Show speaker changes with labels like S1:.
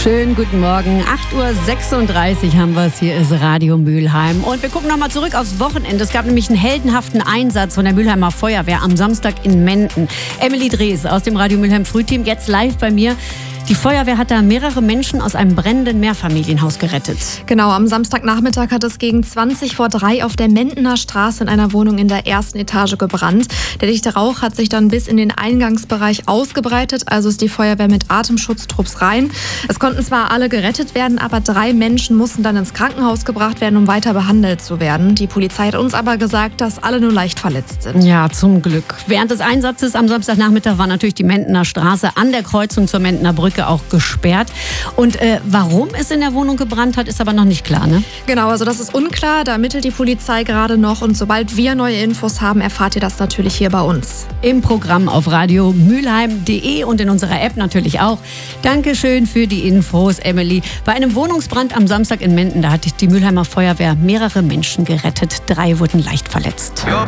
S1: Schönen guten Morgen. 8:36 Uhr haben wir es. Hier ist Radio Mülheim. Und wir gucken nochmal zurück aufs Wochenende. Es gab nämlich einen heldenhaften Einsatz von der Mülheimer Feuerwehr am Samstag in Menden. Emily Drees aus dem Radio Mülheim Frühteam, jetzt live bei mir. Die Feuerwehr hat da mehrere Menschen aus einem brennenden Mehrfamilienhaus gerettet.
S2: Genau, am Samstagnachmittag hat es gegen 2:20 auf der Mendener Straße in einer Wohnung in der ersten Etage gebrannt. Der dichte Rauch hat sich dann bis in den Eingangsbereich ausgebreitet, also ist die Feuerwehr mit Atemschutztrupps rein. Es konnten zwar alle gerettet werden, aber 3 Menschen mussten dann ins Krankenhaus gebracht werden, um weiter behandelt zu werden. Die Polizei hat uns aber gesagt, dass alle nur leicht verletzt sind.
S1: Ja, zum Glück. Während des Einsatzes am Samstagnachmittag war natürlich die Mendener Straße an der Kreuzung zur Mendener Brücke auch gesperrt. Und warum es in der Wohnung gebrannt hat, ist aber noch nicht klar, ne?
S2: Genau, also das ist unklar. Da ermittelt die Polizei gerade noch. Und sobald wir neue Infos haben, erfahrt ihr das natürlich hier bei uns.
S1: Im Programm auf radiomülheim.de und in unserer App natürlich auch. Dankeschön für die Infos, Emily. Bei einem Wohnungsbrand am Samstag in Menden, da hat die Mülheimer Feuerwehr mehrere Menschen gerettet. 3 wurden leicht verletzt.